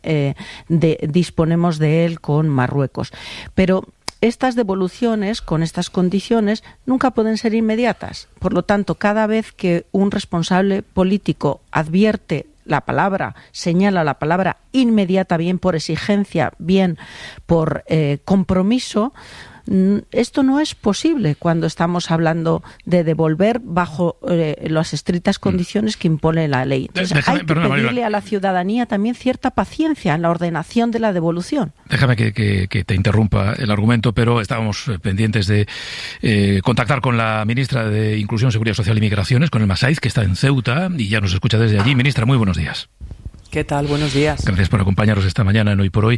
disponemos de él con Marruecos. Pero estas devoluciones, con estas condiciones, nunca pueden ser inmediatas. Por lo tanto, cada vez que un responsable político advierte la palabra, señala la palabra inmediata, bien por exigencia, bien por compromiso, esto no es posible cuando estamos hablando de devolver bajo las estrictas condiciones que impone la ley. Entonces, hay que pedirle a la ciudadanía también cierta paciencia en la ordenación de la devolución. Déjame que te interrumpa el argumento, pero estábamos pendientes de contactar con la ministra de Inclusión, Seguridad Social y Migraciones, con Elma Saiz, que está en Ceuta y ya nos escucha desde allí. Ministra, muy buenos días. ¿Qué tal? Buenos días. Gracias por acompañarnos esta mañana en Hoy por Hoy.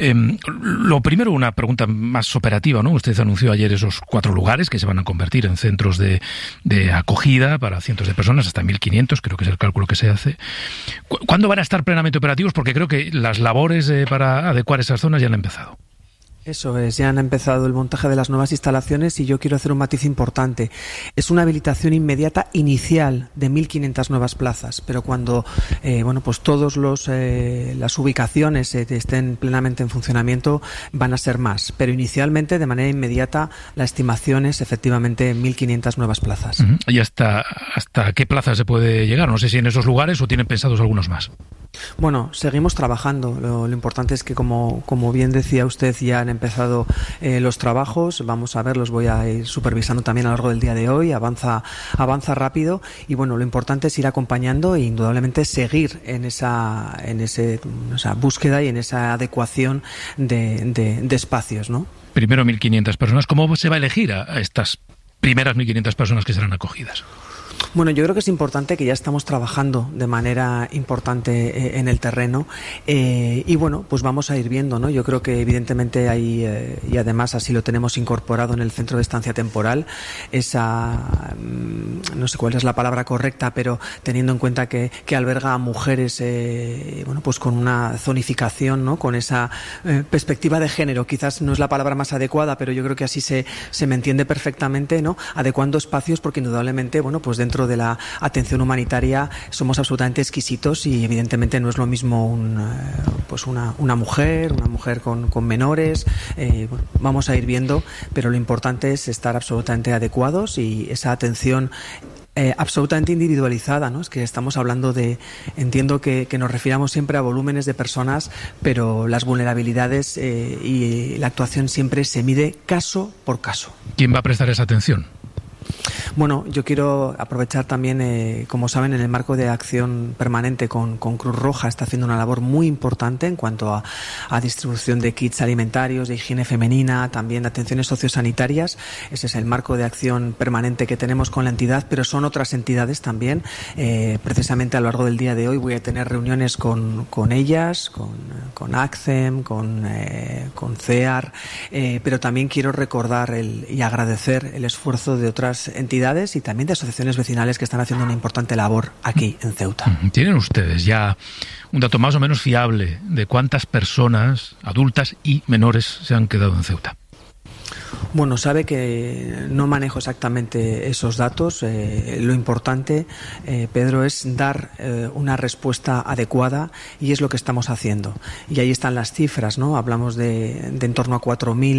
Lo primero, una pregunta más operativa, ¿no? Usted anunció ayer esos 4 lugares que se van a convertir en centros de acogida para cientos de personas, hasta 1.500, creo que es el cálculo que se hace. ¿Cuándo van a estar plenamente operativos? Porque creo que las labores para adecuar esas zonas ya han empezado. Eso es, ya han empezado el montaje de las nuevas instalaciones y yo quiero hacer un matiz importante. Es una habilitación inmediata inicial de 1.500 nuevas plazas, pero cuando pues todos las ubicaciones estén plenamente en funcionamiento van a ser más. Pero inicialmente, de manera inmediata, la estimación es efectivamente 1.500 nuevas plazas. Uh-huh. ¿Y hasta qué plaza se puede llegar? No sé si en esos lugares o tienen pensados algunos más. Bueno, seguimos trabajando. Lo importante es que, como bien decía usted, ya han empezado los trabajos. Vamos a ver, los voy a ir supervisando también a lo largo del día de hoy. Avanza rápido y bueno, lo importante es ir acompañando e indudablemente seguir en esa búsqueda y en esa adecuación de espacios, ¿no? Primero 1.500 personas. ¿Cómo se va a elegir a estas primeras 1.500 personas que serán acogidas? Bueno, yo creo que es importante que ya estamos trabajando de manera importante en el terreno y bueno, pues vamos a ir viendo, ¿no? Yo creo que evidentemente hay, y además así lo tenemos incorporado en el centro de estancia temporal, esa, no sé cuál es la palabra correcta, pero teniendo en cuenta que alberga a mujeres, pues con una zonificación, ¿no? Con esa perspectiva de género, quizás no es la palabra más adecuada, pero yo creo que así se me entiende perfectamente, ¿no? Adecuando espacios porque indudablemente, bueno, pues dentro de la atención humanitaria somos absolutamente exquisitos y evidentemente no es lo mismo una mujer con menores. Vamos a ir viendo, pero lo importante es estar absolutamente adecuados y esa atención absolutamente individualizada, ¿no? Es que estamos hablando entiendo que nos refiramos siempre a volúmenes de personas, pero las vulnerabilidades y la actuación siempre se mide caso por caso. ¿Quién va a prestar esa atención? Bueno, yo quiero aprovechar también, como saben, en el marco de acción permanente con Cruz Roja está haciendo una labor muy importante en cuanto a distribución de kits alimentarios, de higiene femenina, también de atenciones sociosanitarias. Ese es el marco de acción permanente que tenemos con la entidad, pero son otras entidades también. Precisamente a lo largo del día de hoy voy a tener reuniones con ellas, con ACCEM, con CEAR, pero también quiero recordar y agradecer el esfuerzo de otras entidades y también de asociaciones vecinales que están haciendo una importante labor aquí en Ceuta. ¿Tienen ustedes ya un dato más o menos fiable de cuántas personas adultas y menores se han quedado en Ceuta? Bueno, sabe que no manejo exactamente esos datos. Lo importante, Pedro, es dar una respuesta adecuada y es lo que estamos haciendo. Y ahí están las cifras, ¿no? Hablamos de en torno a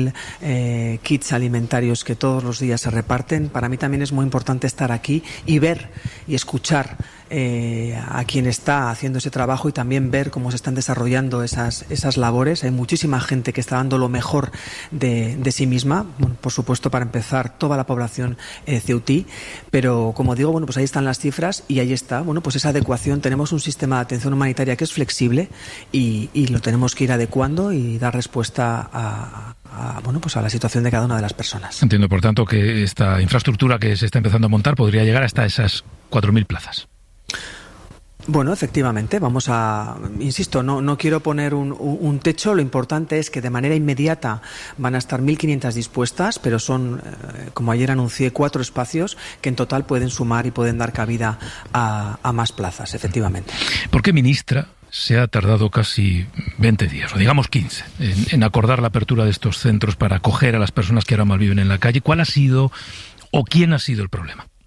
4.000 kits alimentarios que todos los días se reparten. Para mí también es muy importante estar aquí y ver y escuchar a quien está haciendo ese trabajo y también ver cómo se están desarrollando esas labores. Hay muchísima gente que está dando lo mejor de sí misma. Bueno, por supuesto, para empezar, toda la población ceutí, pero como digo, bueno, pues ahí están las cifras y ahí está, bueno, pues esa adecuación. Tenemos un sistema de atención humanitaria que es flexible y lo tenemos que ir adecuando y dar respuesta a la situación de cada una de las personas. Entiendo, por tanto, que esta infraestructura que se está empezando a montar podría llegar hasta esas 4.000 plazas. Bueno, efectivamente, insisto, no quiero poner un techo. Lo importante es que de manera inmediata van a estar 1.500 dispuestas, pero son, como ayer anuncié, 4 espacios que en total pueden sumar y pueden dar cabida a más plazas, efectivamente. ¿Por qué, ministra, se ha tardado casi 20 días, o digamos 15, en acordar la apertura de estos centros para acoger a las personas que ahora malviven en la calle? ¿Cuál ha sido o quién ha sido el problema?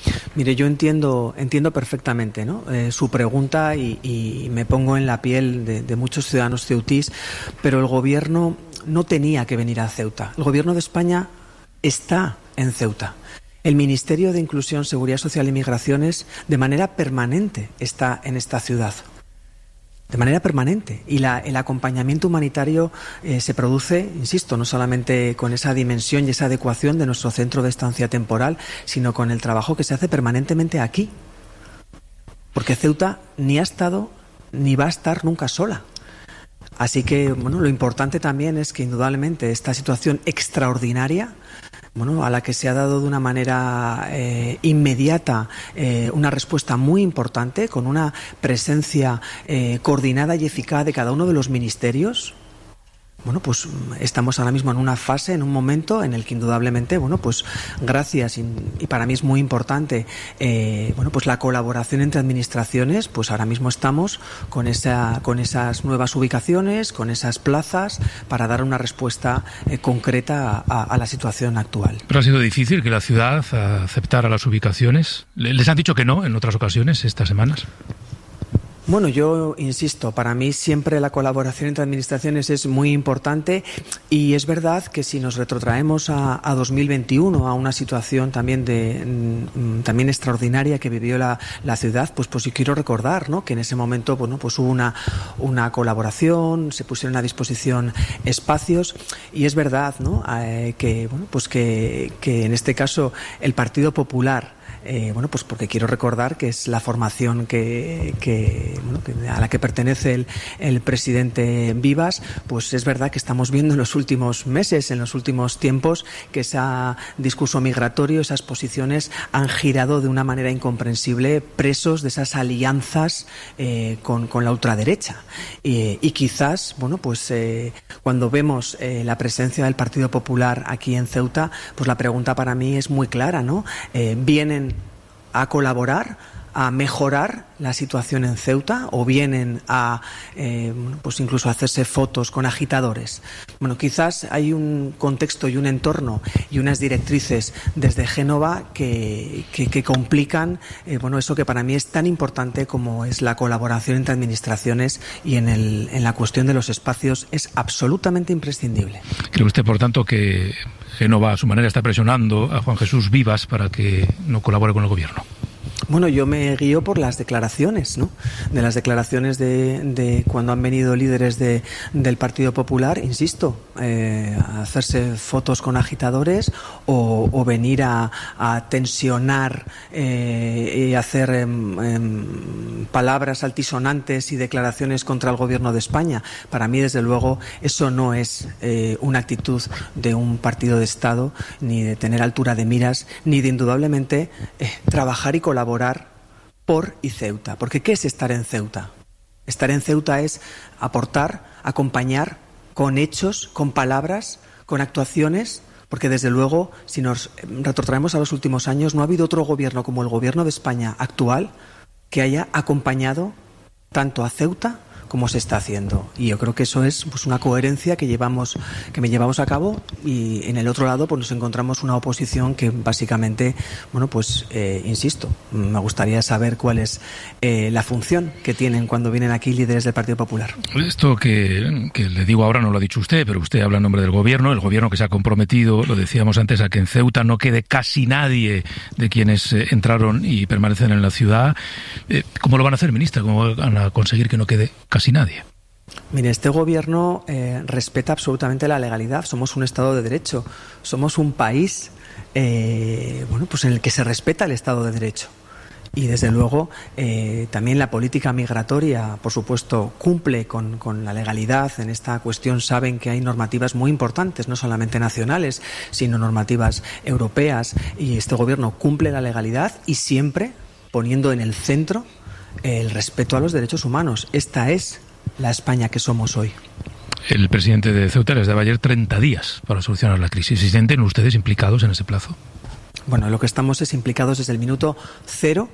Mire, yo entiendo perfectamente, ¿no? Su pregunta y me pongo en la piel de muchos ciudadanos ceutís, pero el Gobierno no tenía que venir a Ceuta. El Gobierno de España está en Ceuta. El Ministerio de Inclusión, Seguridad Social y Migraciones de manera permanente está en esta ciudad. De manera permanente. Y el acompañamiento humanitario se produce, insisto, no solamente con esa dimensión y esa adecuación de nuestro centro de estancia temporal, sino con el trabajo que se hace permanentemente aquí. Porque Ceuta ni ha estado ni va a estar nunca sola. Así que, bueno, lo importante también es que indudablemente esta situación extraordinaria, bueno, a la que se ha dado de una manera inmediata una respuesta muy importante, con una presencia coordinada y eficaz de cada uno de los ministerios. Bueno, pues estamos ahora mismo en una fase, en un momento en el que indudablemente, bueno, pues gracias, y para mí es muy importante, bueno, pues la colaboración entre administraciones, pues ahora mismo estamos con esas nuevas ubicaciones, con esas plazas, para dar una respuesta concreta a la situación actual. ¿Pero ha sido difícil que la ciudad aceptara las ubicaciones? ¿Les han dicho que no en otras ocasiones estas semanas? Bueno, yo insisto, para mí siempre la colaboración entre administraciones es muy importante, y es verdad que si nos retrotraemos a 2021, a una situación también también extraordinaria que vivió la ciudad, pues sí quiero recordar, ¿no?, que en ese momento, bueno, pues hubo una colaboración, se pusieron a disposición espacios, y es verdad, ¿no?, que bueno, pues que en este caso el Partido Popular, bueno, pues porque quiero recordar que es la formación a la que pertenece el presidente Vivas, pues es verdad que estamos viendo en los últimos meses, en los últimos tiempos, que ese discurso migratorio, esas posiciones han girado de una manera incomprensible, presos de esas alianzas con la ultraderecha. Y quizás, bueno, pues cuando vemos la presencia del Partido Popular aquí en Ceuta, pues la pregunta para mí es muy clara, ¿no? ¿Vienen a colaborar, a mejorar la situación en Ceuta, o vienen a pues incluso a hacerse fotos con agitadores? Bueno, quizás hay un contexto y un entorno y unas directrices desde Génova que complican bueno, eso que para mí es tan importante como es la colaboración entre administraciones, y en la cuestión de los espacios es absolutamente imprescindible. ¿Cree usted, por tanto, que Génova a su manera está presionando a Juan Jesús Vivas para que no colabore con el Gobierno? Bueno, yo me guío por las declaraciones, ¿no? De las declaraciones de cuando han venido líderes del Partido Popular, insisto, a hacerse fotos con agitadores o venir a tensionar y hacer palabras altisonantes y declaraciones contra el Gobierno de España. Para mí, desde luego, eso no es una actitud de un partido de Estado, ni de tener altura de miras, ni de indudablemente trabajar y colaborar por y Ceuta. Porque ¿qué es estar en Ceuta? Estar en Ceuta es aportar, acompañar con hechos, con palabras, con actuaciones, porque desde luego, si nos retrotraemos a los últimos años, no ha habido otro gobierno como el Gobierno de España actual que haya acompañado tanto a Ceuta como se está haciendo. Y yo creo que eso es, pues, una coherencia que llevamos a cabo, y en el otro lado pues nos encontramos una oposición que básicamente, bueno, pues insisto, me gustaría saber cuál es la función que tienen cuando vienen aquí líderes del Partido Popular. Esto que le digo ahora no lo ha dicho usted, pero usted habla en nombre del Gobierno, el Gobierno que se ha comprometido, lo decíamos antes, a que en Ceuta no quede casi nadie de quienes entraron y permanecen en la ciudad. ¿Cómo lo van a hacer, ministra? ¿Cómo van a conseguir que no quede casi nadie? Mire, este Gobierno respeta absolutamente la legalidad. Somos un Estado de Derecho. Somos un país bueno, pues en el que se respeta el Estado de Derecho. Y desde luego también la política migratoria, por supuesto, cumple con la legalidad. En esta cuestión saben que hay normativas muy importantes, no solamente nacionales, sino normativas europeas. Y este Gobierno cumple la legalidad, y siempre poniendo en el centro el respeto a los derechos humanos. Esta es la España que somos hoy. El presidente de Ceuta les daba ayer 30 días para solucionar la crisis. ¿Se sienten ustedes implicados en ese plazo? Bueno, lo que estamos es implicados desde el minuto cero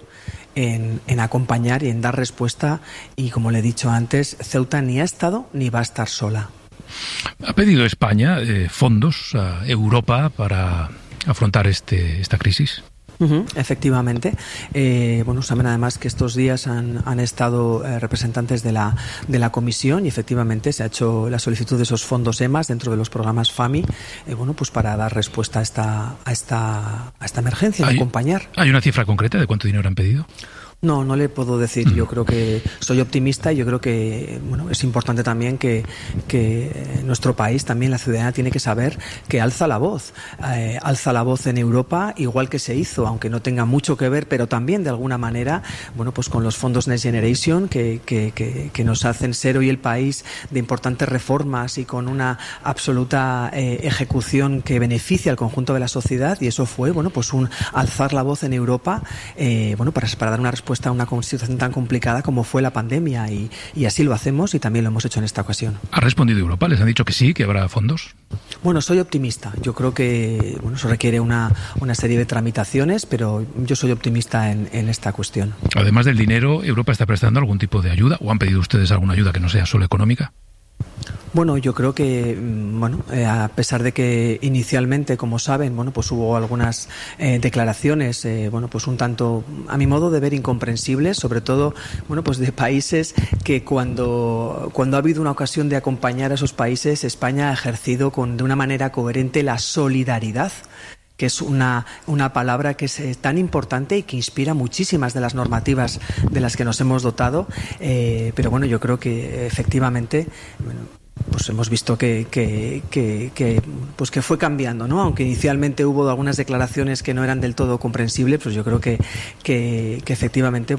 en acompañar y en dar respuesta, y como le he dicho antes, Ceuta ni ha estado ni va a estar sola. ¿Ha pedido España fondos a Europa para afrontar esta crisis? Efectivamente. Saben además que estos días han estado representantes de la Comisión y efectivamente se ha hecho la solicitud de esos fondos EMAS dentro de los programas FAMI, para dar respuesta a esta emergencia, de acompañar. ¿Hay una cifra concreta de cuánto dinero han pedido? No le puedo decir. Yo creo que soy optimista y yo creo que es importante también que nuestro país, también la ciudadanía, tiene que saber que alza la voz en Europa, igual que se hizo, aunque no tenga mucho que ver, pero también de alguna manera, con los fondos Next Generation que nos hacen ser hoy el país de importantes reformas y con una absoluta ejecución que beneficia al conjunto de la sociedad, y eso fue un alzar la voz en Europa para dar una respuesta a una situación tan complicada como fue la pandemia, y así lo hacemos y también lo hemos hecho en esta ocasión. ¿Ha respondido Europa? ¿Les han dicho que sí, que habrá fondos? Soy optimista. Yo creo que eso requiere una serie de tramitaciones, pero yo soy optimista en esta cuestión. Además del dinero, ¿Europa está prestando algún tipo de ayuda o han pedido ustedes alguna ayuda que no sea solo económica? Yo creo que, a pesar de que inicialmente, como saben, hubo algunas declaraciones, un tanto, a mi modo de ver, incomprensibles, sobre todo, de países que cuando ha habido una ocasión de acompañar a esos países, España ha ejercido de una manera coherente la solidaridad, que es una palabra que es tan importante y que inspira muchísimas de las normativas de las que nos hemos dotado, pero yo creo que efectivamente hemos visto que fue cambiando, ¿no? Aunque inicialmente hubo algunas declaraciones que no eran del todo comprensibles, pues yo creo que efectivamente,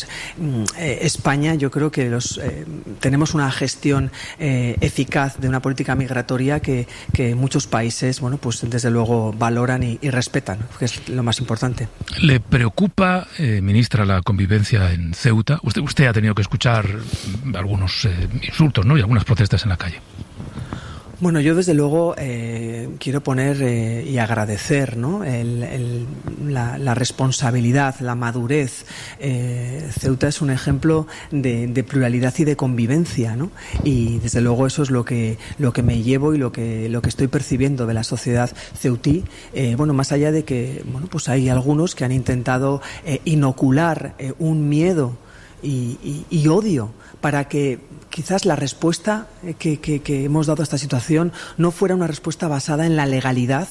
España, yo creo que tenemos una gestión eficaz de una política migratoria que muchos países, desde luego valoran y respetan, que es lo más importante. ¿Le preocupa, ministra, la convivencia en Ceuta? Usted ha tenido que escuchar algunos insultos, ¿no?, y algunas protestas en la calle. Yo desde luego quiero poner y agradecer, ¿no?, la responsabilidad, la madurez. Ceuta es un ejemplo de pluralidad y de convivencia, ¿no? Y desde luego eso es lo que me llevo y lo que estoy percibiendo de la sociedad ceutí. Más allá de que hay algunos que han intentado inocular un miedo y odio para que quizás la respuesta que hemos dado a esta situación no fuera una respuesta basada en la legalidad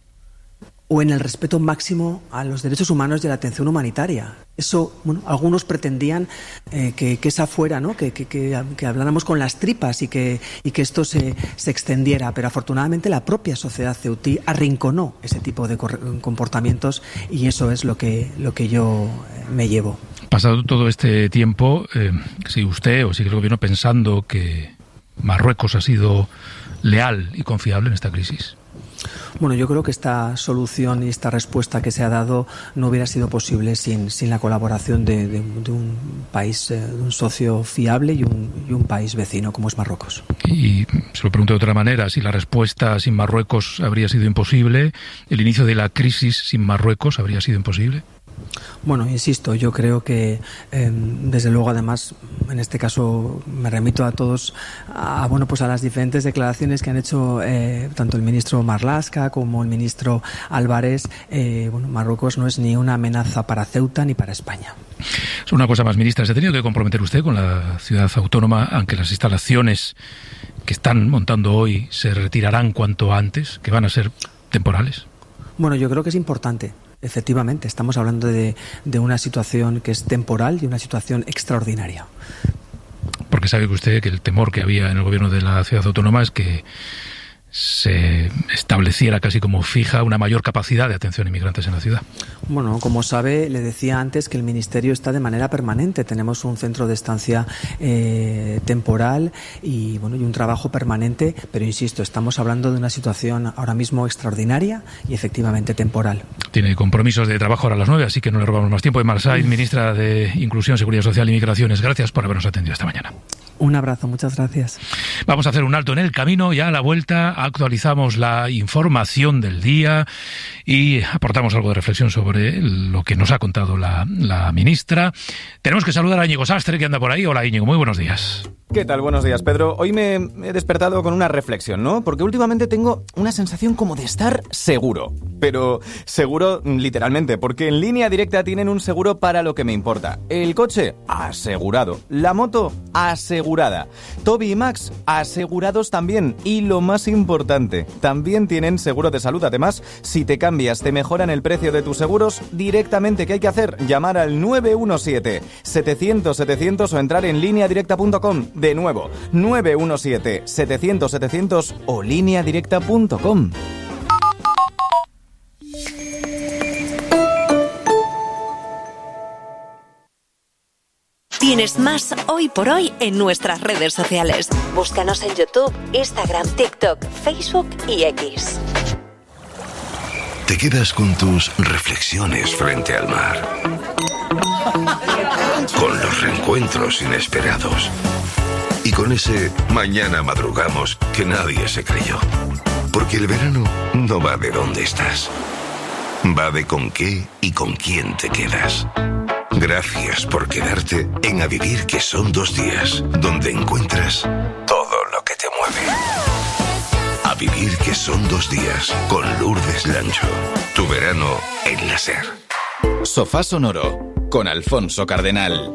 o en el respeto máximo a los derechos humanos y a la atención humanitaria. Eso, algunos pretendían que esa fuera, ¿no?, que habláramos con las tripas y que esto se extendiera, pero afortunadamente la propia sociedad ceutí arrinconó ese tipo de comportamientos y eso es lo que yo me llevo. Pasado todo este tiempo, ¿sigue usted o sigue el gobierno pensando que Marruecos ha sido leal y confiable en esta crisis? Yo creo que esta solución y esta respuesta que se ha dado no hubiera sido posible sin la colaboración de un país, de un socio fiable y un país vecino como es Marruecos. Y se lo pregunto de otra manera, si la respuesta sin Marruecos habría sido imposible, ¿el inicio de la crisis sin Marruecos habría sido imposible? Insisto, yo creo que desde luego, además, en este caso me remito a todos a las diferentes declaraciones que han hecho tanto el ministro Marlaska como el ministro Álvarez. Marruecos no es ni una amenaza para Ceuta ni para España. Una cosa más, ministra, ¿se ha tenido que comprometer usted con la ciudad autónoma, aunque las instalaciones que están montando hoy se retirarán cuanto antes, que van a ser temporales? Yo creo que es importante. Efectivamente, estamos hablando de una situación que es temporal y una situación extraordinaria. Porque sabe usted que el temor que había en el gobierno de la ciudad autónoma es que se estableciera casi como fija una mayor capacidad de atención a inmigrantes en la ciudad. Como sabe, le decía antes que el Ministerio está de manera permanente. Tenemos un centro de estancia temporal y un trabajo permanente, pero insisto, estamos hablando de una situación ahora mismo extraordinaria y efectivamente temporal. Tiene compromisos de trabajo ahora a las 9, así que no le robamos más tiempo. Emma Said, ministra de Inclusión, Seguridad Social y Migraciones, gracias por habernos atendido esta mañana. Un abrazo, muchas gracias. Vamos a hacer un alto en el camino y a la vuelta actualizamos la información del día y aportamos algo de reflexión sobre lo que nos ha contado la ministra. Tenemos que saludar a Íñigo Sastre, que anda por ahí. Hola, Íñigo, muy buenos días. ¿Qué tal? Buenos días, Pedro. Hoy me he despertado con una reflexión, ¿no? Porque últimamente tengo una sensación como de estar seguro. Pero seguro literalmente, porque en Línea Directa tienen un seguro para lo que me importa. El coche, asegurado. La moto, asegurada. Toby y Max, asegurados también. Y lo más importante, también tienen seguro de salud. Además, si te cambias, te mejoran el precio de tus seguros directamente. ¿Qué hay que hacer? Llamar al 917-700-700 o entrar en lineadirecta.com. De nuevo, 917-700-700 o lineadirecta.com. Tienes más Hoy por Hoy en nuestras redes sociales. Búscanos en YouTube, Instagram, TikTok, Facebook y X. Te quedas con tus reflexiones frente al mar, con los reencuentros inesperados y con ese mañana madrugamos que nadie se creyó. Porque el verano no va de dónde estás, va de con qué y con quién te quedas. Gracias por quedarte en A Vivir, que son 2 días, donde encuentras todo lo que te mueve. A Vivir, que son 2 días, con Lourdes Lancho. Tu verano en la SER. Sofá Sonoro, con Alfonso Cardenal.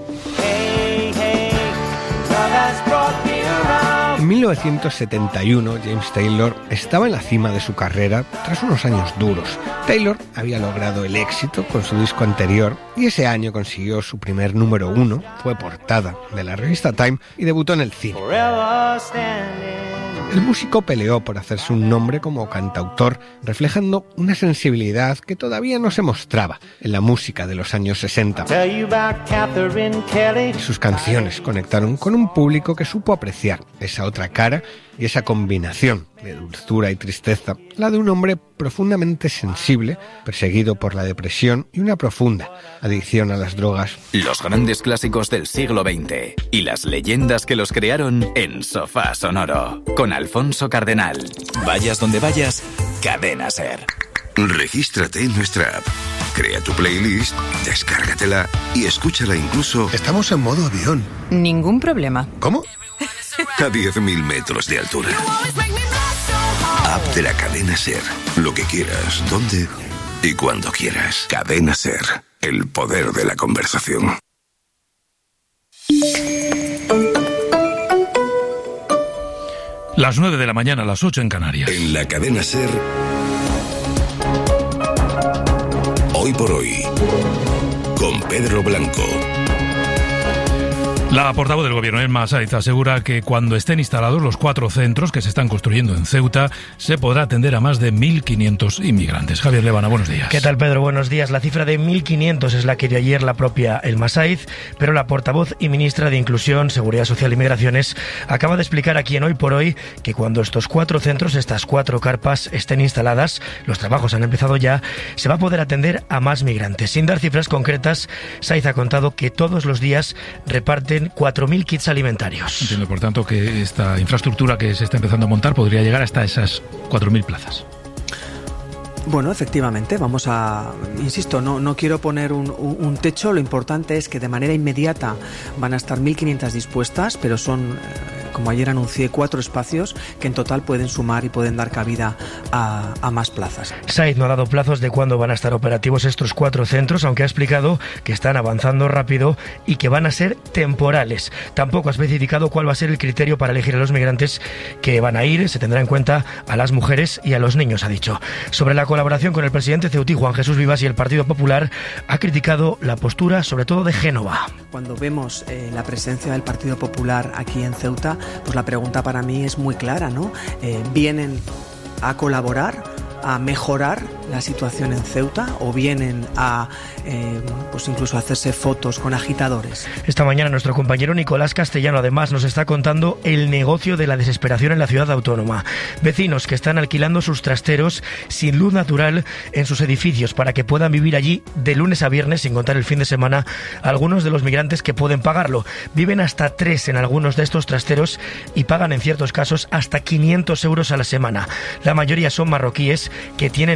En 1971, James Taylor estaba en la cima de su carrera tras unos años duros. Taylor había logrado el éxito con su disco anterior y ese año consiguió su primer número 1, fue portada de la revista Time y debutó en el cine. El músico peleó por hacerse un nombre como cantautor, reflejando una sensibilidad que todavía no se mostraba en la música de los años 60. Sus canciones conectaron con un público que supo apreciar esa otra cara y esa combinación de dulzura y tristeza, la de un hombre profundamente sensible, perseguido por la depresión y una profunda adicción a las drogas. Los grandes clásicos del siglo XX y las leyendas que los crearon en Sofá Sonoro, con Alfonso Cardenal. Vayas donde vayas, Cadena SER. Regístrate en nuestra app, crea tu playlist, descárgatela y escúchala incluso... Estamos en modo avión. Ningún problema. ¿Cómo? A 10.000 metros de altura. App de la Cadena SER. Lo que quieras, donde y cuando quieras. Cadena SER. El poder de la conversación. Las 9 de la mañana, las 8 en Canarias. En la Cadena SER. Hoy por hoy. Con Pedro Blanco. La portavoz del gobierno, Emma Sáiz, asegura que cuando estén instalados los 4 centros que se están construyendo en Ceuta, se podrá atender a más de 1.500 inmigrantes. Javier Levana, buenos días. ¿Qué tal, Pedro? Buenos días. La cifra de 1.500 es la que dio ayer la propia Emma Sáiz, pero la portavoz y ministra de Inclusión, Seguridad Social y Migraciones acaba de explicar aquí en Hoy por Hoy que cuando estos 4 centros, estas 4 carpas estén instaladas, los trabajos han empezado ya, se va a poder atender a más migrantes. Sin dar cifras concretas, Sáiz ha contado que todos los días reparten 4.000 kits alimentarios. Entiendo, por tanto, que esta infraestructura que se está empezando a montar podría llegar hasta esas 4.000 plazas. Bueno, efectivamente, vamos a... Insisto, no quiero poner un techo, lo importante es que de manera inmediata van a estar 1.500 dispuestas, pero son, como ayer anuncié, 4 espacios que en total pueden sumar y pueden dar cabida a más plazas. Sáiz no ha dado plazos de cuándo van a estar operativos estos 4 centros, aunque ha explicado que están avanzando rápido y que van a ser temporales. Tampoco ha especificado cuál va a ser el criterio para elegir a los migrantes que van a ir. Se tendrá en cuenta a las mujeres y a los niños, ha dicho. Sobre la colaboración con el presidente ceutí, Juan Jesús Vivas, y el Partido Popular, ha criticado la postura, sobre todo, de Génova. Cuando vemos la presencia del Partido Popular aquí en Ceuta, pues la pregunta para mí es muy clara, ¿no? ¿Vienen a colaborar, a mejorar la situación en Ceuta o vienen a pues incluso a hacerse fotos con agitadores? Esta mañana nuestro compañero Nicolás Castellano además nos está contando el negocio de la desesperación en la ciudad autónoma. Vecinos que están alquilando sus trasteros sin luz natural en sus edificios para que puedan vivir allí de lunes a viernes, sin contar el fin de semana, algunos de los migrantes que pueden pagarlo. Viven hasta 3 en algunos de estos trasteros y pagan en ciertos casos hasta 500 euros a la semana. La mayoría son marroquíes que tienen miedo a ser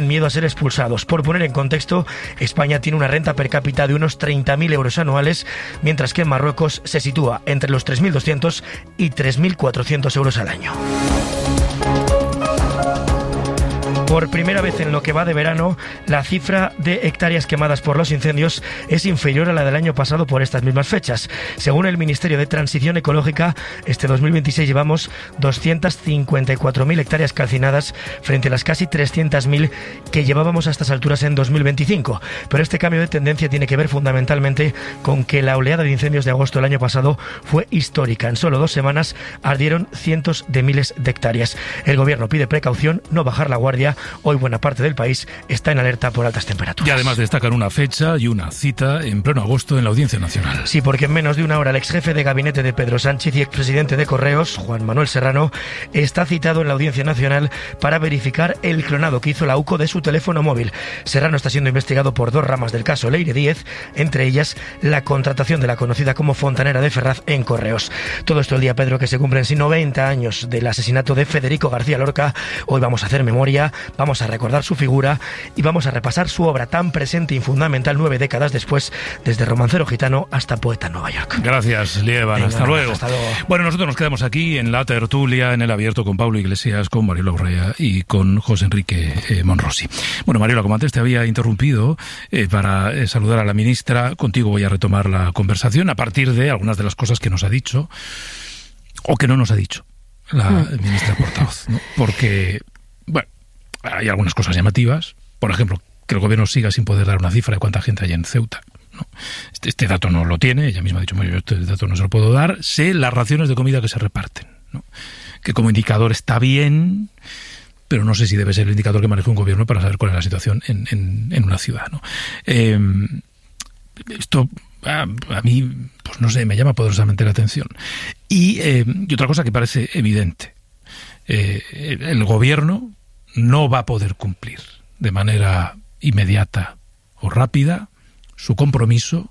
ser expulsados. Por poner en contexto, España tiene una renta per cápita de unos 30.000 euros anuales, mientras que en Marruecos se sitúa entre los 3.200 y 3.400 euros al año. Por primera vez en lo que va de verano, la cifra de hectáreas quemadas por los incendios es inferior a la del año pasado por estas mismas fechas. Según el Ministerio de Transición Ecológica, este 2026 llevamos 254.000 hectáreas calcinadas frente a las casi 300.000 que llevábamos a estas alturas en 2025. Pero este cambio de tendencia tiene que ver fundamentalmente con que la oleada de incendios de agosto del año pasado fue histórica. En solo 2 semanas ardieron cientos de miles de hectáreas. El gobierno pide precaución, no bajar la guardia. Hoy buena parte del país está en alerta por altas temperaturas. Y además destacan una fecha y una cita en pleno agosto en la Audiencia Nacional. Sí, porque en menos de una hora el exjefe de gabinete de Pedro Sánchez y expresidente de Correos, Juan Manuel Serrano, está citado en la Audiencia Nacional para verificar el clonado que hizo la UCO de su teléfono móvil. Serrano está siendo investigado por 2 ramas del caso Leire Díez, entre ellas la contratación de la conocida como Fontanera de Ferraz en Correos. Todo esto el día, Pedro, que se cumplen 90 años del asesinato de Federico García Lorca. Hoy vamos a hacer memoria, vamos a recordar su figura y vamos a repasar su obra tan presente y fundamental 9 décadas después, desde romancero gitano hasta poeta en Nueva York. Gracias, Lieban. Hasta luego. Bueno, nosotros nos quedamos aquí en la tertulia, en el abierto, con Pablo Iglesias, con Mariola Urrea y con José Enrique Monrosi. Bueno, Mariola, como antes te había interrumpido para saludar a la ministra, contigo voy a retomar la conversación a partir de algunas de las cosas que nos ha dicho o que no nos ha dicho la ministra portavoz, ¿no? Porque, bueno, hay algunas cosas llamativas. Por ejemplo, que el gobierno siga sin poder dar una cifra de cuánta gente hay en Ceuta, ¿no? Este dato no lo tiene. Ella misma ha dicho, yo este dato no se lo puedo dar. Sé las raciones de comida que se reparten, ¿no? Que como indicador está bien, pero no sé si debe ser el indicador que maneja un gobierno para saber cuál es la situación en una ciudad, ¿no? Esto a mí, pues no sé, me llama poderosamente la atención. Y otra cosa que parece evidente. El gobierno no va a poder cumplir de manera inmediata o rápida su compromiso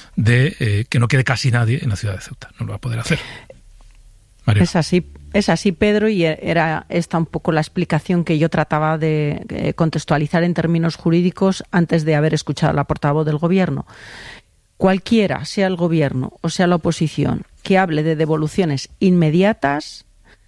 de que no quede casi nadie en la ciudad de Ceuta. No lo va a poder hacer. Mario. Es así, Pedro, y era esta un poco la explicación que yo trataba de contextualizar en términos jurídicos antes de haber escuchado a la portavoz del gobierno. Cualquiera, sea el gobierno o sea la oposición, que hable de devoluciones inmediatas,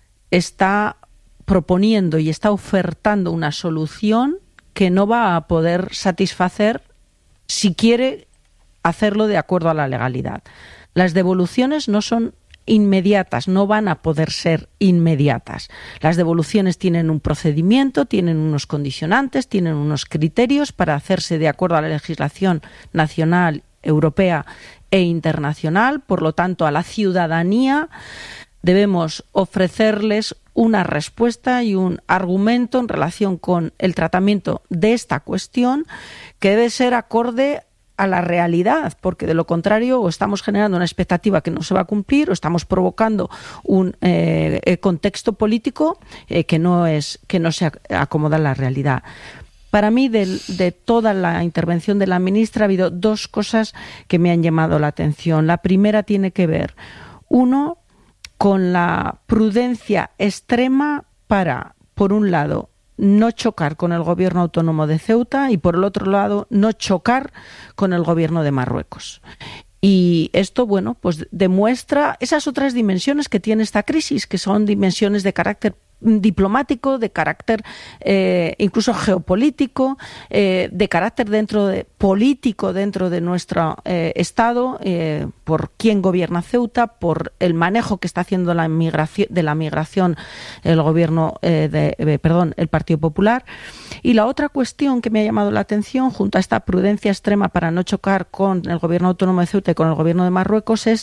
está proponiendo y está ofertando una solución que no va a poder satisfacer si quiere hacerlo de acuerdo a la legalidad. Las devoluciones no son inmediatas, no van a poder ser inmediatas. Las devoluciones tienen un procedimiento, tienen unos condicionantes, tienen unos criterios para hacerse de acuerdo a la legislación nacional, europea e internacional. Por lo tanto, a la ciudadanía debemos ofrecerles una respuesta y un argumento en relación con el tratamiento de esta cuestión que debe ser acorde a la realidad, porque de lo contrario o estamos generando una expectativa que no se va a cumplir o estamos provocando un contexto político que no se acomoda a la realidad. Para mí, de toda la intervención de la ministra, ha habido 2 cosas que me han llamado la atención. La primera tiene que ver, uno, con la prudencia extrema para, por un lado, no chocar con el gobierno autónomo de Ceuta y, por el otro lado, no chocar con el gobierno de Marruecos. Y esto, bueno, pues demuestra esas otras dimensiones que tiene esta crisis, que son dimensiones de carácter diplomático, de carácter incluso geopolítico, de carácter político dentro de nuestro Estado, por quién gobierna Ceuta, por el manejo que está haciendo de la migración el gobierno, el Partido Popular. Y la otra cuestión que me ha llamado la atención, junto a esta prudencia extrema para no chocar con el gobierno autónomo de Ceuta y con el gobierno de Marruecos, es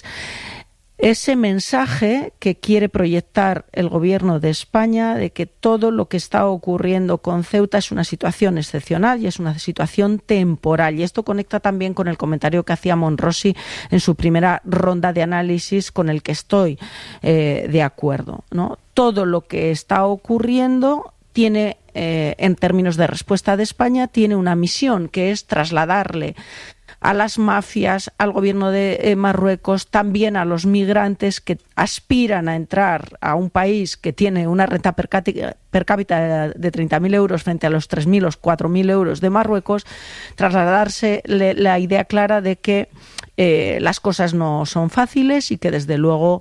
ese mensaje que quiere proyectar el gobierno de España de que todo lo que está ocurriendo con Ceuta es una situación excepcional y es una situación temporal. Y esto conecta también con el comentario que hacía Monrosi en su primera ronda de análisis, con el que estoy de acuerdo, ¿no? Todo lo que está ocurriendo tiene, en términos de respuesta de España, tiene una misión, que es trasladarle a las mafias, al gobierno de Marruecos, también a los migrantes, que aspiran a entrar a un país que tiene una renta per cápita de 30.000 euros frente a los 3.000 o 4.000 euros de Marruecos, trasladarse la idea clara de que las cosas no son fáciles y que desde luego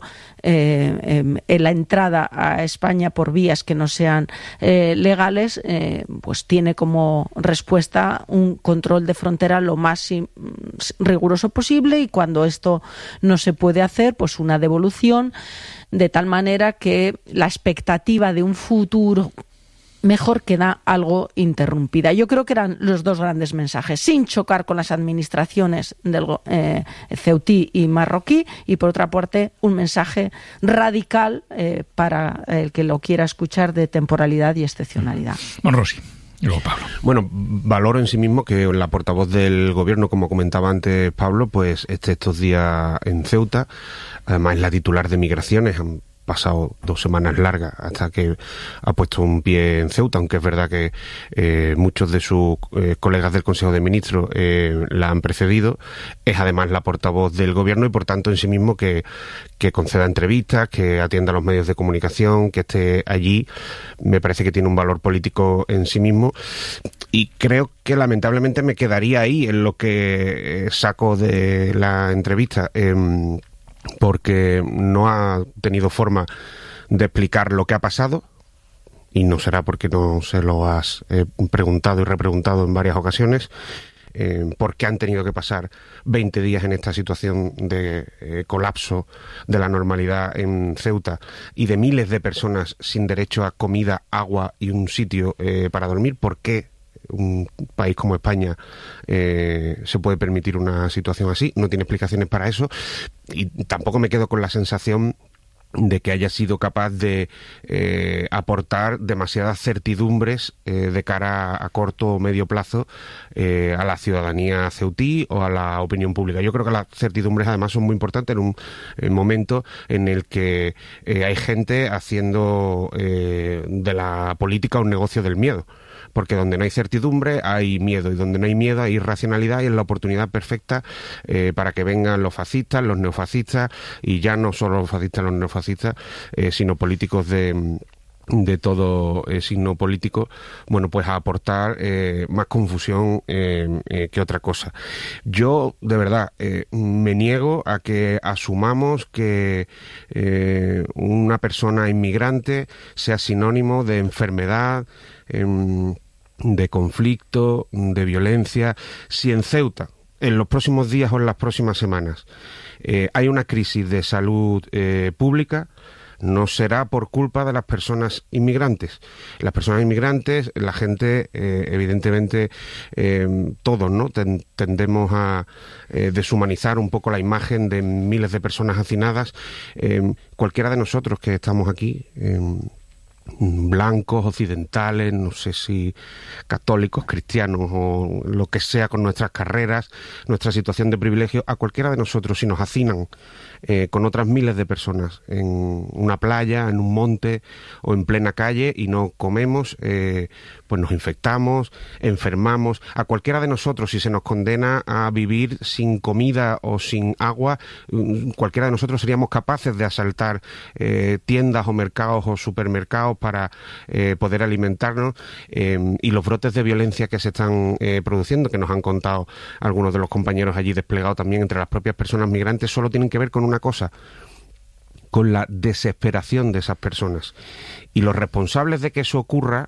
la entrada a España por vías que no sean legales pues tiene como respuesta un control de frontera lo más riguroso posible, y cuando esto no se puede hacer, pues una devolución, de tal manera que la expectativa de un futuro mejor queda algo interrumpida. Yo creo que eran los dos grandes mensajes, sin chocar con las administraciones del ceutí y marroquí, y por otra parte un mensaje radical para el que lo quiera escuchar, de temporalidad y excepcionalidad. Bueno, Rossi. Y luego Pablo. Bueno, valoro en sí mismo que la portavoz del gobierno, como comentaba antes Pablo, pues esté estos días en Ceuta. Además es la titular de Migraciones. Han pasado 2 semanas largas hasta que ha puesto un pie en Ceuta, aunque es verdad que muchos de sus colegas del Consejo de Ministros la han precedido. Es además la portavoz del gobierno y por tanto en sí mismo que conceda entrevistas, que atienda a los medios de comunicación, que esté allí, me parece que tiene un valor político en sí mismo, y creo que lamentablemente me quedaría ahí en lo que saco de la entrevista, porque no ha tenido forma de explicar lo que ha pasado, y no será porque no se lo has preguntado y repreguntado en varias ocasiones, por qué han tenido que pasar 20 días en esta situación de colapso de la normalidad en Ceuta y de miles de personas sin derecho a comida, agua y un sitio para dormir. ¿Por qué un país como España se puede permitir una situación así? No tiene explicaciones para eso, y tampoco me quedo con la sensación de que haya sido capaz de aportar demasiadas certidumbres de cara a corto o medio plazo a la ciudadanía ceutí o a la opinión pública. Yo creo que las certidumbres además son muy importantes en un momento en el que hay gente haciendo de la política un negocio del miedo. Porque donde no hay certidumbre hay miedo, y donde no hay miedo hay irracionalidad, y es la oportunidad perfecta para que vengan los fascistas, los neofascistas, y ya no solo los fascistas, los neofascistas, sino políticos de todo signo político, bueno, pues a aportar más confusión que otra cosa. Yo, de verdad, me niego a que asumamos que una persona inmigrante sea sinónimo de enfermedad, de conflicto, de violencia. Si en Ceuta, en los próximos días o en las próximas semanas, hay una crisis de salud pública, no será por culpa de las personas inmigrantes. Las personas inmigrantes, la gente, evidentemente, todos, ¿no? Tendemos a deshumanizar un poco la imagen de miles de personas hacinadas. Cualquiera de nosotros que estamos aquí, blancos, occidentales, no sé si católicos, cristianos o lo que sea, con nuestras carreras, nuestra situación de privilegio, a cualquiera de nosotros, si nos hacinan con otras miles de personas en una playa, en un monte o en plena calle y no comemos, pues nos infectamos, enfermamos. A cualquiera de nosotros, si se nos condena a vivir sin comida o sin agua, cualquiera de nosotros seríamos capaces de asaltar tiendas o mercados o supermercados para poder alimentarnos, y los brotes de violencia que se están produciendo, que nos han contado algunos de los compañeros allí desplegados también entre las propias personas migrantes, solo tienen que ver con una cosa: con la desesperación de esas personas. Y los responsables de que eso ocurra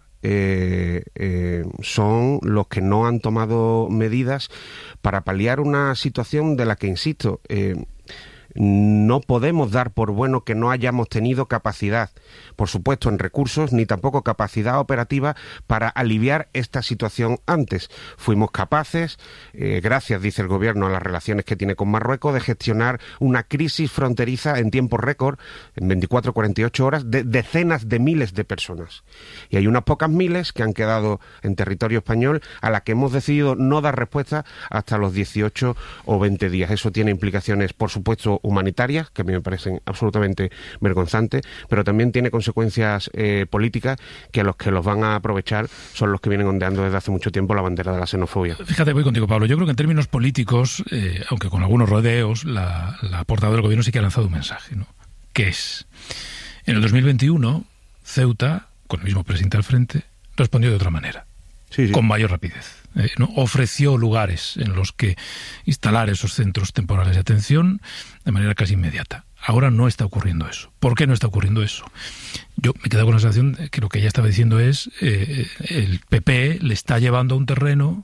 son los que no han tomado medidas para paliar una situación de la que, insisto, no podemos dar por bueno que no hayamos tenido capacidad, por supuesto, en recursos, ni tampoco capacidad operativa para aliviar esta situación antes. Fuimos capaces, gracias, dice el gobierno, a las relaciones que tiene con Marruecos, de gestionar una crisis fronteriza en tiempo récord, en 24 o 48 horas, de decenas de miles de personas. Y hay unas pocas miles que han quedado en territorio español, a las que hemos decidido no dar respuesta hasta los 18 o 20 días. Eso tiene implicaciones, por supuesto, humanitarias, que a mí me parecen absolutamente vergonzantes, pero también tiene consecuencias políticas, que a los que los van a aprovechar son los que vienen ondeando desde hace mucho tiempo la bandera de la xenofobia. Fíjate, voy contigo, Pablo. Yo creo que en términos políticos, aunque con algunos rodeos, la portavoz del gobierno sí que ha lanzado un mensaje, ¿no? ¿qué es? En el 2021, Ceuta, con el mismo presidente al frente, respondió de otra manera, con mayor rapidez. ¿No? Ofreció lugares en los que instalar esos centros temporales de atención de manera casi inmediata. Ahora no está ocurriendo eso. ¿Por qué no está ocurriendo eso? Yo me quedo con la sensación de que lo que ella estaba diciendo es el PP le está llevando a un terreno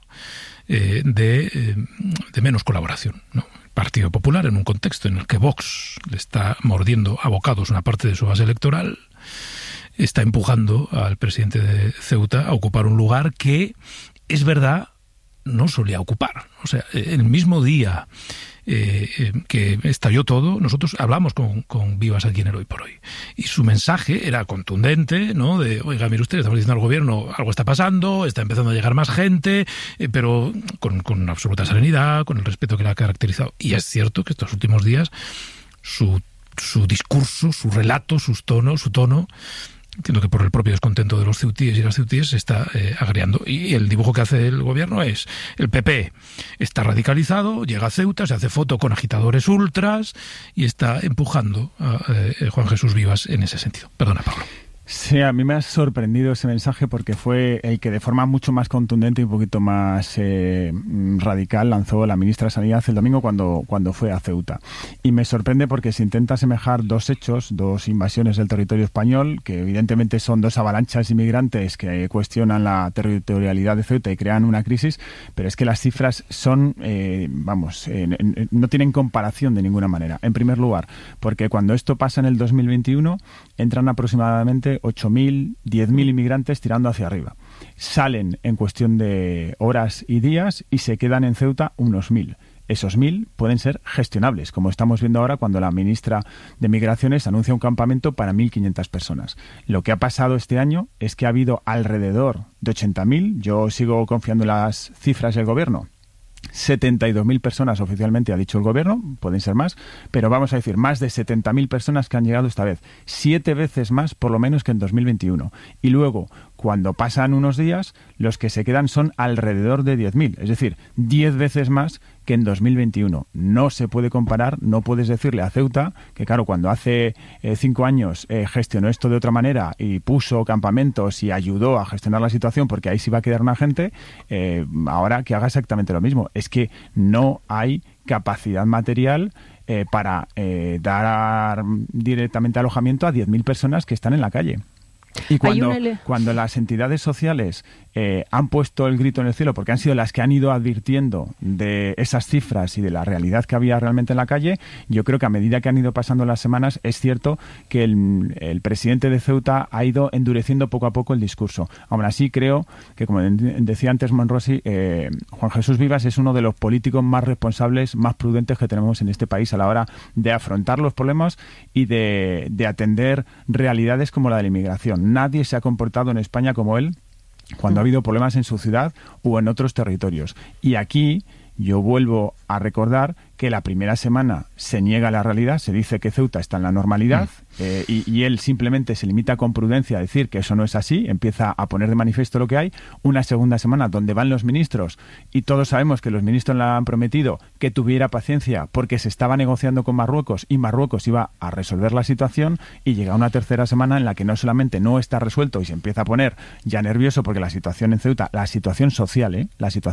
de menos colaboración, ¿no? El Partido Popular, en un contexto en el que Vox le está mordiendo a bocados una parte de su base electoral, está empujando al presidente de Ceuta a ocupar un lugar que, es verdad, no solía ocupar. O sea, el mismo día que estalló todo, nosotros hablamos con Vivas aquí en el Hoy por Hoy. Y su mensaje era contundente, ¿no? De, oiga, mire usted, estamos diciendo al gobierno, algo está pasando, está empezando a llegar más gente, pero con absoluta serenidad, con el respeto que le ha caracterizado. Y es cierto que estos últimos días su discurso, su relato, su tono, entiendo que por el propio descontento de los ceutíes y las ceutíes se está agriando. Y el dibujo que hace el gobierno es: el PP está radicalizado, llega a Ceuta, se hace foto con agitadores ultras y está empujando a Juan Jesús Vivas en ese sentido. Perdona, Pablo. Sí, a mí me ha sorprendido ese mensaje porque fue el que de forma mucho más contundente y un poquito más radical lanzó la ministra de Sanidad el domingo cuando fue a Ceuta. Y me sorprende porque se intenta asemejar dos hechos, dos invasiones del territorio español, que evidentemente son dos avalanchas inmigrantes que cuestionan la territorialidad de Ceuta y crean una crisis, pero es que las cifras son, no tienen comparación de ninguna manera. En primer lugar, porque cuando esto pasa en el 2021, entran aproximadamente 8.000, 10.000 inmigrantes tirando hacia arriba. Salen en cuestión de horas y días y se quedan en Ceuta unos 1.000. Esos 1.000 pueden ser gestionables, como estamos viendo ahora cuando la ministra de Migraciones anuncia un campamento para 1.500 personas. Lo que ha pasado este año es que ha habido alrededor de 80.000, yo sigo confiando en las cifras del gobierno, 72.000 personas oficialmente ha dicho el gobierno, pueden ser más, pero vamos a decir más de 70.000 personas que han llegado esta vez, 7 veces más por lo menos que en 2021. Y luego, cuando pasan unos días, los que se quedan son alrededor de 10.000, es decir, 10 veces más que en 2021. No se puede comparar, no puedes decirle a Ceuta que, claro, cuando hace 5 años gestionó esto de otra manera y puso campamentos y ayudó a gestionar la situación porque ahí sí va a quedar una gente, ahora que haga exactamente lo mismo. Es que no hay capacidad material para dar directamente alojamiento a 10.000 personas que están en la calle. Y cuando las entidades sociales han puesto el grito en el cielo, porque han sido las que han ido advirtiendo de esas cifras y de la realidad que había realmente en la calle, yo creo que a medida que han ido pasando las semanas, es cierto que el presidente de Ceuta ha ido endureciendo poco a poco el discurso. Aún así, creo que, como decía antes Monrosi, Juan Jesús Vivas es uno de los políticos más responsables, más prudentes que tenemos en este país a la hora de afrontar los problemas y de atender realidades como la de la inmigración. Nadie se ha comportado en España como él cuando ha habido problemas en su ciudad o en otros territorios. Y aquí yo vuelvo a recordar que la primera semana se niega la realidad, se dice que Ceuta está en la normalidad y él simplemente se limita con prudencia a decir que eso no es así, empieza a poner de manifiesto lo que hay. Una segunda semana donde van los ministros y todos sabemos que los ministros le han prometido que tuviera paciencia porque se estaba negociando con Marruecos y Marruecos iba a resolver la situación, y llega una tercera semana en la que no solamente no está resuelto y se empieza a poner ya nervioso porque la situación en Ceuta, la situación social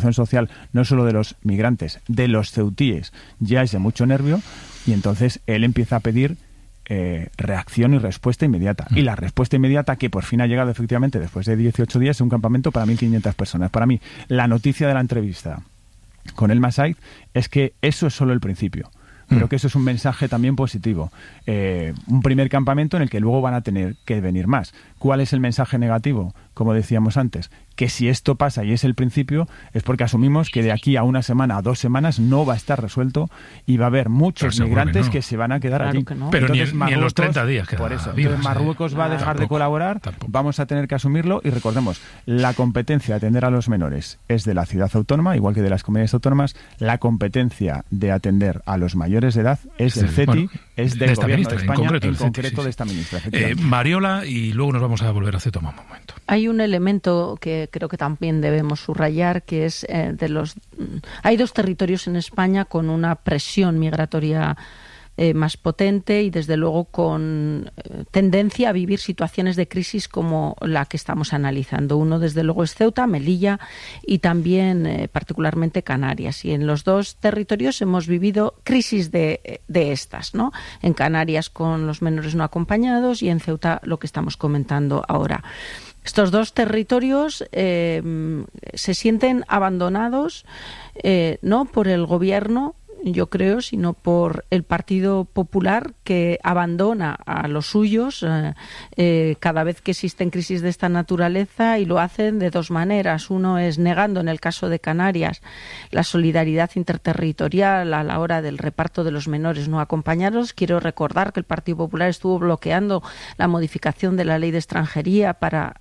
no solo de los migrantes, de los ceutíes, ya es de mucho nervio, y entonces él empieza a pedir reacción y respuesta inmediata. Y la respuesta inmediata, que por fin ha llegado efectivamente después de 18 días, es un campamento para 1.500 personas. Para mí, la noticia de la entrevista con el Massaid es que eso es solo el principio. Creo que eso es un mensaje también positivo. Un primer campamento en el que luego van a tener que venir más. ¿Cuál es el mensaje negativo? Como decíamos antes, que si esto pasa y es el principio, es porque asumimos que de aquí a una semana, a 2 semanas, no va a estar resuelto y va a haber muchos migrantes que se van a quedar allí. Pero ni en los 30 días quedan. Por eso, entonces Marruecos va a dejar de colaborar, vamos a tener que asumirlo, y recordemos, la competencia de atender a los menores es de la ciudad autónoma, igual que de las comunidades autónomas. La competencia de atender a los mayores de edad es del CETI, es del gobierno de España, en concreto de esta ministra. Mariola, y luego nos vamos a volver a Ceuta un momento. Hay un elemento que creo que también debemos subrayar, que es hay 2 territorios en España con una presión migratoria más potente y desde luego con tendencia a vivir situaciones de crisis como la que estamos analizando. Uno desde luego es Ceuta, Melilla y también particularmente Canarias. Y en los dos territorios hemos vivido crisis de estas, ¿no? En Canarias con los menores no acompañados y en Ceuta lo que estamos comentando ahora. Estos dos territorios se sienten abandonados no por el gobierno, yo creo, sino por el Partido Popular, que abandona a los suyos cada vez que existen crisis de esta naturaleza, y lo hacen de dos maneras. Uno es negando, en el caso de Canarias, la solidaridad interterritorial a la hora del reparto de los menores no acompañados. Quiero recordar que el Partido Popular estuvo bloqueando la modificación de la ley de extranjería para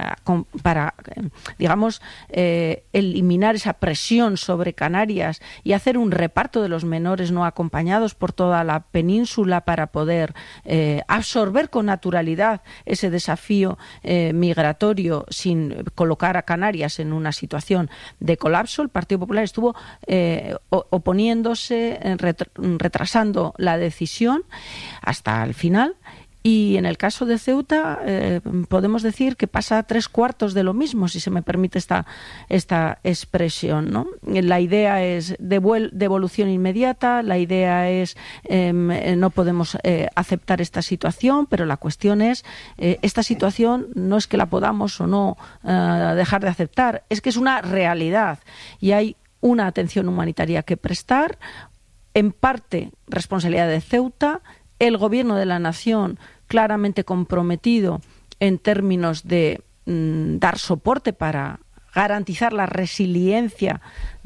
digamos, eliminar esa presión sobre Canarias y hacer un reparto de los menores no acompañados por toda la península para poder absorber con naturalidad ese desafío migratorio sin colocar a Canarias en una situación de colapso. El Partido Popular estuvo oponiéndose, retrasando la decisión hasta el final. Y en el caso de Ceuta podemos decir que pasa 3/4 de lo mismo, si se me permite esta expresión, ¿no? La idea es devolución inmediata, la idea es no podemos aceptar esta situación, pero la cuestión es esta situación no es que la podamos o no dejar de aceptar, es que es una realidad y hay una atención humanitaria que prestar, en parte responsabilidad de Ceuta. El Gobierno de la Nación claramente comprometido en términos de dar soporte para garantizar la resiliencia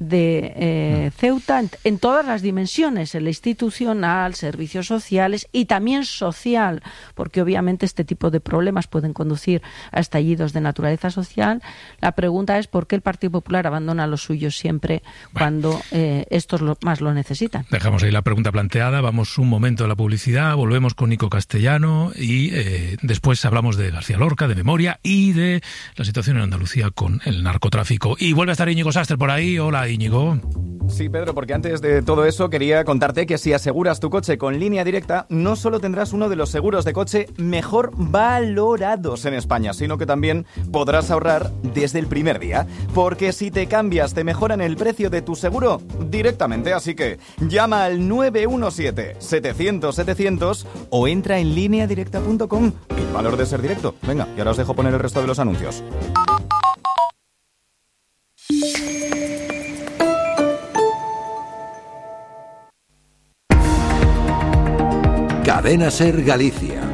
de Ceuta en todas las dimensiones, en la institucional, servicios sociales y también social, porque obviamente este tipo de problemas pueden conducir a estallidos de naturaleza social. La pregunta es por qué el Partido Popular abandona a los suyos siempre cuando estos más lo necesitan. Dejamos ahí la pregunta planteada, vamos un momento a la publicidad, volvemos con Nico Castellano y después hablamos de García Lorca, de memoria y de la situación en Andalucía con el narcotráfico. Y vuelve a estar Íñigo Sastre por ahí. Hola, Íñigo. Sí, Pedro, porque antes de todo eso quería contarte que si aseguras tu coche con Línea Directa, no solo tendrás uno de los seguros de coche mejor valorados en España, sino que también podrás ahorrar desde el primer día. Porque si te cambias, te mejoran el precio de tu seguro directamente. Así que llama al 917-700-700 o entra en lineadirecta.com. El valor de ser directo. Venga, y ahora os dejo poner el resto de los anuncios. Cadena Ser Galicia.